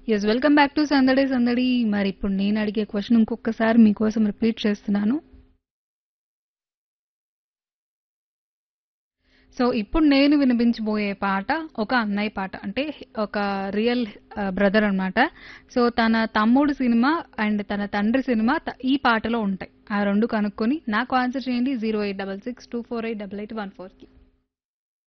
Yes. Welcome back to సందడి సందడి. మరిప్పుడు నేను అడిగే క్వెషన్ ఇంకొకసారి మీకోసం రిపీట్ చేస్తున్నాను. సో, ఇప్పుడు నేను వినిపించబోయే పాట ఒక అన్నయ్య పాట. అంటే ఒక రియల్ బ్రదర్ అన్నమాట. సో, తన తమ్ముడు సినిమా అండ్ తన తండ్రి సినిమా ఈ పాటలో ఉంటాయి. ఆ 2 కనుక్కొని నాకు ఆన్సర్ చేయండి 0866 248 8814కి.